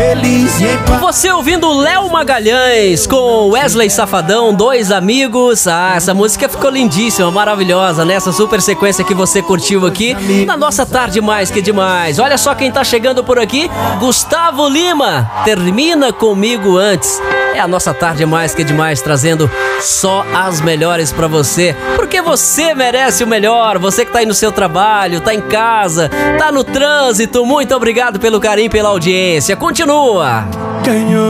feliz e em paz. Você ouvindo Léo Magalhães com Wesley Safadão, Dois Amigos. Ah, essa música ficou lindíssima, maravilhosa, né? Essa super sequência que você curtiu aqui na nossa Tarde Mais Que Demais. Olha só quem tá chegando por aqui, Gustavo Lima, Termina Comigo Antes. É a nossa Tarde Mais Que Demais, trazendo só as melhores pra você, porque você merece o melhor. Você que tá aí no seu trabalho, tá em casa, tá no trânsito, muito obrigado pelo carinho, pela audiência. Continua! Ganhou.